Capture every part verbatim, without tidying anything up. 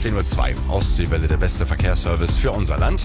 zehn Uhr zwei. Ostseewelle, der beste Verkehrsservice für unser Land.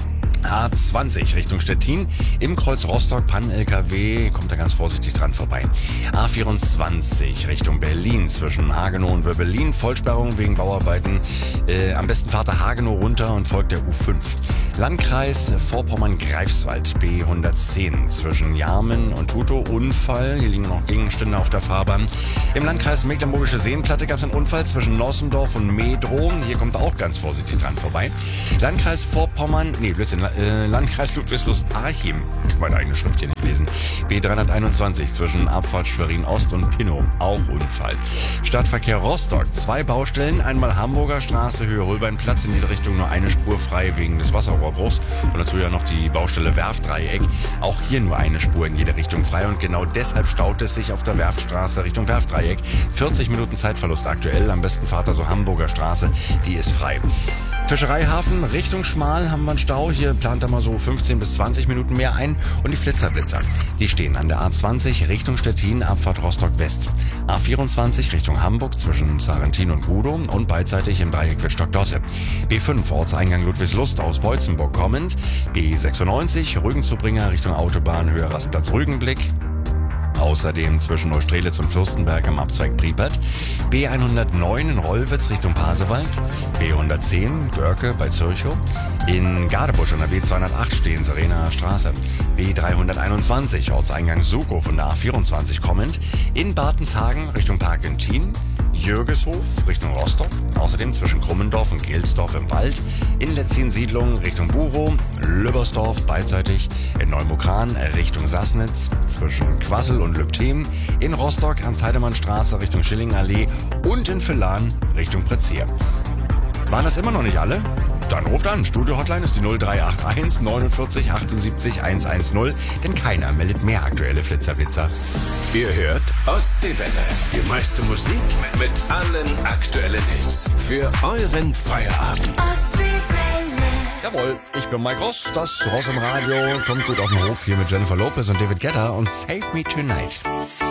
A zwanzig Richtung Stettin, im Kreuz Rostock, Pannen-L K W, kommt da ganz vorsichtig dran vorbei. A vierundzwanzig Richtung Berlin, zwischen Hagenow und Wöbbelin, Vollsperrung wegen Bauarbeiten. Äh, am besten fahrt der Hagenow runter und folgt der U fünf. Landkreis Vorpommern-Greifswald, B hundertzehn, zwischen Jarmen und Tutow, Unfall, hier liegen noch Gegenstände auf der Fahrbahn. Im Landkreis Mecklenburgische Seenplatte gab es einen Unfall zwischen Nossendorf und Medrow, hier kommt auch ganz vorsichtig dran vorbei. Landkreis Vorpommern, nee, Blödsinn, Äh, Landkreis Ludwigslust-Parchim. Meine eigene Schrift hier nicht lesen. B dreihunderteinundzwanzig zwischen Abfahrt Schwerin-Ost und Pinnow. Auch Unfall. Stadtverkehr Rostock. Zwei Baustellen. Einmal Hamburger Straße, Höhe Holbeinplatz. In jede Richtung nur eine Spur frei wegen des Wasserrohrbruchs. Und dazu ja noch die Baustelle Werftdreieck. Auch hier nur eine Spur in jede Richtung frei. Und genau deshalb staut es sich auf der Werftstraße Richtung Werftdreieck. vierzig Minuten Zeitverlust aktuell. Am besten fahrt also Hamburger Straße. Die ist frei. Fischereihafen Richtung Schmal haben wir einen Stau. Hier plant er mal so fünfzehn bis zwanzig Minuten mehr ein. Und die Flitzerblitzer, die stehen an der A zwanzig Richtung Stettin, Abfahrt Rostock West. A vierundzwanzig Richtung Hamburg zwischen Sarrentin und Gudow und beidseitig im Dreieck Wittstock-Dosse. B fünf Ortseingang Ludwigslust aus Beutzenburg kommend. B sechsundneunzig Rügenzubringer Richtung Autobahn Höhe Rastplatz Rügenblick. Außerdem zwischen Neustrelitz und Fürstenberg am Abzweig Pripyat. B hundertneun in Rollwitz Richtung Pasewalk. B hundertzehn Görke bei Zürchow. In Gadebusch an der B zweihundertacht stehen Serenaer Straße. B dreihunderteinundzwanzig Ortseingang Sukow von der A vierundzwanzig kommend. In Bartenshagen Richtung Parkentin. Jürgeshof Richtung Rostock. Außerdem zwischen Krummendorf und Gelsdorf im Wald. In Letzin-Siedlung Richtung Burow. Lübbersdorf beidseitig. In Neumokran Richtung Sassnitz. Zwischen Quassel und Lübtheen. In Rostock Ernst-Heidemann-Straße Richtung Schillingallee. Und in Villan Richtung Prezier. Waren das immer noch nicht alle? Dann ruft an. Studio-Hotline ist die null drei acht eins neunundvierzig achtundsiebzig hundertzehn, denn keiner meldet mehr aktuelle Flitzerblitzer. Ihr hört Ostseewelle. Die meiste Musik mit allen aktuellen Hits. Für euren Feierabend. Ostseewelle. Jawohl, ich bin Mike Ross. Das Ross im Radio kommt gut auf den Hof hier mit Jennifer Lopez und David Guetta und Save Me Tonight.